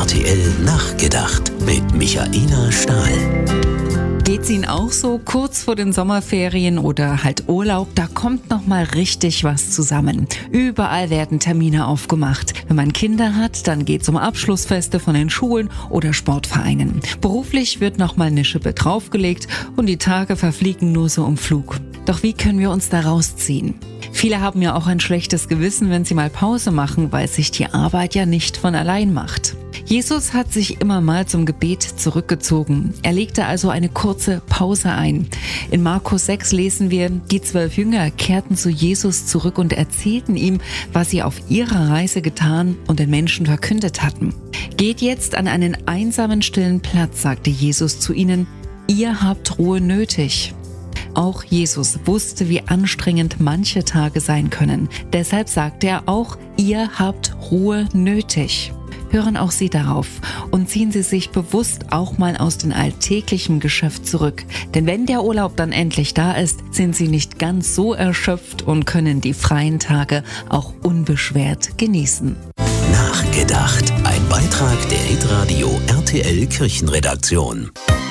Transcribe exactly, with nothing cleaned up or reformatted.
R T L Nachgedacht mit Michaela Stahl. Geht's Ihnen auch so? Kurz vor den Sommerferien oder halt Urlaub, da kommt noch mal richtig was zusammen. Überall werden Termine aufgemacht. Wenn man Kinder hat, dann geht's um Abschlussfeste von den Schulen oder Sportvereinen. Beruflich wird noch mal eine Schippe draufgelegt und die Tage verfliegen nur so im Flug. Doch wie können wir uns da rausziehen? Viele haben ja auch ein schlechtes Gewissen, wenn sie mal Pause machen, weil sich die Arbeit ja nicht von allein macht. Jesus hat sich immer mal zum Gebet zurückgezogen. Er legte also eine kurze Pause ein. In Markus sechs lesen wir, die zwölf Jünger kehrten zu Jesus zurück und erzählten ihm, was sie auf ihrer Reise getan und den Menschen verkündet hatten. Geht jetzt an einen einsamen, stillen Platz, sagte Jesus zu ihnen, ihr habt Ruhe nötig. Auch Jesus wusste, wie anstrengend manche Tage sein können. Deshalb sagte er auch, ihr habt Ruhe nötig. Hören auch Sie darauf und ziehen Sie sich bewusst auch mal aus dem alltäglichen Geschäft zurück. Denn wenn der Urlaub dann endlich da ist, sind Sie nicht ganz so erschöpft und können die freien Tage auch unbeschwert genießen. Nachgedacht. Ein Beitrag der Hitradio R T L Kirchenredaktion.